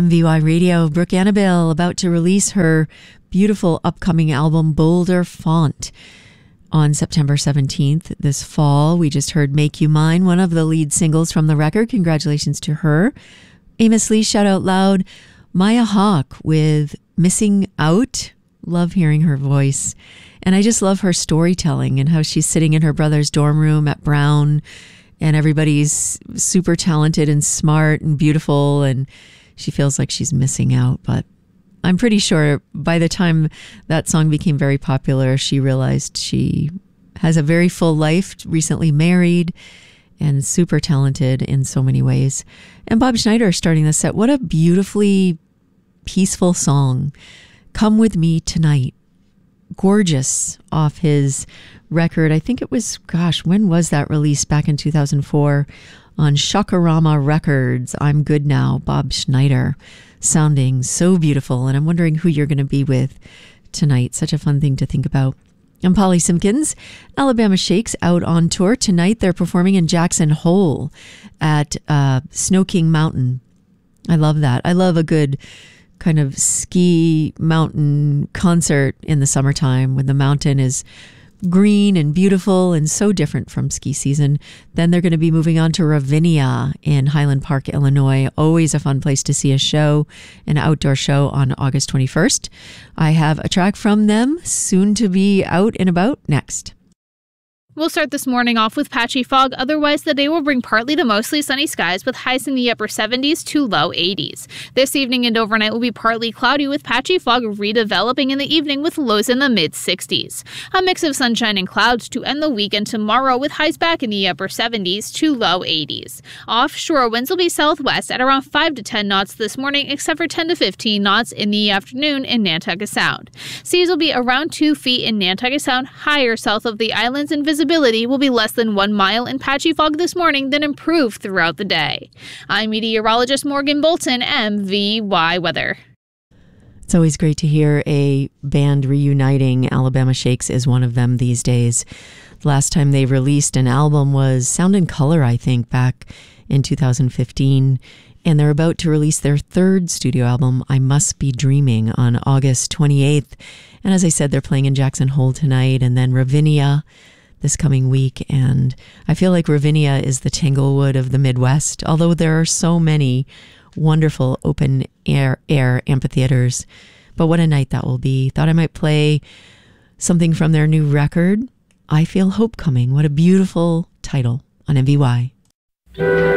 MVY Radio. Brooke Annabelle about to release her beautiful upcoming album, Bolder Font, on September 17th this fall. We just heard Make You Mine, one of the lead singles from the record. Congratulations to her. Amos Lee, shout out loud. Maya Hawke with Missing Out. Love hearing her voice. And I just love her storytelling and how she's sitting in her brother's dorm room at Brown and everybody's super talented and smart and beautiful and she feels like she's missing out. But I'm pretty sure by the time that song became very popular, she realized she has a very full life, recently married, and super talented in so many ways. And Bob Schneider starting the set. What a beautifully peaceful song. Come With Me Tonight. Gorgeous off his record. I think it was, when was that released? Back in 2004 on Shakarama Records. I'm Good Now, Bob Schneider. Sounding so beautiful. And I'm wondering who you're going to be with tonight. Such a fun thing to think about. I'm Polly Simpkins. Alabama Shakes out on tour tonight. They're performing in Jackson Hole at Snow King Mountain. I love that. I love a good kind of ski mountain concert in the summertime when the mountain is green and beautiful and so different from ski season. Then they're going to be moving on to Ravinia in Highland Park, Illinois. Always a fun place to see a show, an outdoor show on August 21st. I have a track from them soon to be out and about next. We'll start this morning off with patchy fog. Otherwise, the day will bring partly to mostly sunny skies with highs in the upper 70s to low 80s. This evening and overnight will be partly cloudy with patchy fog redeveloping in the evening with lows in the mid-60s. A mix of sunshine and clouds to end the weekend tomorrow with highs back in the upper 70s to low 80s. Offshore winds will be southwest at around 5 to 10 knots this morning, except for 10 to 15 knots in the afternoon in Nantucket Sound. Seas will be around 2 feet in Nantucket Sound, higher south of the islands, and visibility will be less than 1 mile in patchy fog this morning, then improve throughout the day. I'm meteorologist Morgan Bolton, MVY Weather. It's always great to hear a band reuniting. Alabama Shakes is one of them these days. The last time they released an album was Sound and Color, I think, back in 2015. And they're about to release their third studio album, I Must Be Dreaming, on August 28th. And as I said, they're playing in Jackson Hole tonight and then Ravinia this coming week. And I feel like Ravinia is the Tanglewood of the Midwest, although there are so many wonderful open air amphitheaters. But what a night that will be. Thought I might play something from their new record, I Feel Hope Coming. What a beautiful title on MVY.